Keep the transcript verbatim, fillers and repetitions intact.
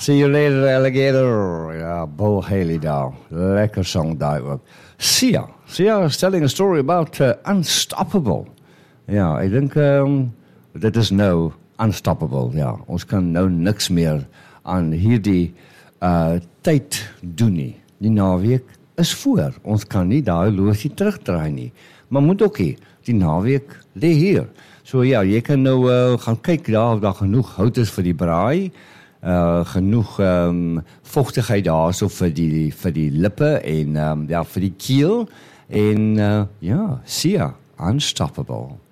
see you later, alligator. Ja, Bill Haley daar. Lekker song daar ook. Sia. Sia is telling a story about uh, Unstoppable. Ja, ek dink um, dit is nou unstoppable. Ja, ons kan nou niks meer aan hierdie uh, tyd doen nie. Die naweek is voor. Ons kan nie daai losie terugdraai nie. Maar moet ook nie. Die naweek lê hier. So ja, jy kan nou uh, gaan kyk daar of daar genoeg hout is vir die braai. Uh, genoeg um, vochtigheid daar so vir die, vir die lippe en um, ja, vir die keel. En uh, ja, Sia, Unstoppable.